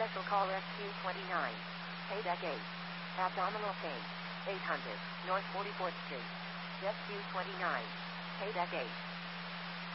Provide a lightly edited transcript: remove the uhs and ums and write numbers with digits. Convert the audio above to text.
Special call SQ29. Payback 8. Abdominal pain. 800 North 44th Street. SQ29. Payback 8.